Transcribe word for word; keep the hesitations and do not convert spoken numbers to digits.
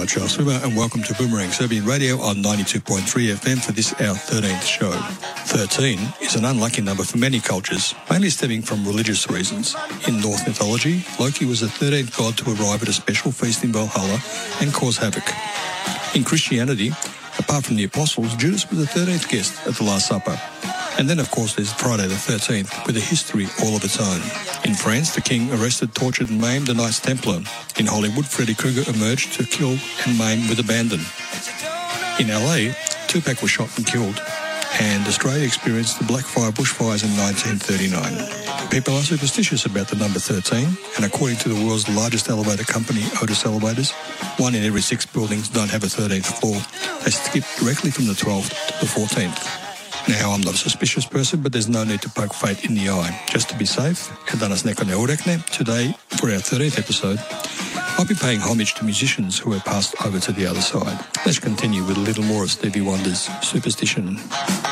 Charles Swimmer, and welcome to Boomerang Serbian Radio on ninety-two point three F M for this, our thirteenth show. thirteen is an unlucky number for many cultures, mainly stemming from religious reasons. In Norse mythology, Loki was the thirteenth god to arrive at a special feast in Valhalla and cause havoc. In Christianity, apart from the apostles, Judas was the thirteenth guest at the Last Supper. And then, of course, there's Friday the thirteenth, with a history all of its own. In France, the king arrested, tortured and maimed the Knights Templar. In Hollywood, Freddy Krueger emerged to kill and maim with abandon. In L A, Tupac was shot and killed. And Australia experienced the Blackfire bushfires in nineteen thirty-nine. People are superstitious about the number thirteen, and according to the world's largest elevator company, Otis Elevators, one in every six buildings don't have a thirteenth floor. They skip directly from the twelfth to the fourteenth. Now, I'm not a suspicious person, but there's no need to poke fate in the eye. Just to be safe, kada nas neko ne urekne, today, for our thirteenth episode, I'll be paying homage to musicians who have passed over to the other side. Let's continue with a little more of Stevie Wonder's Superstition.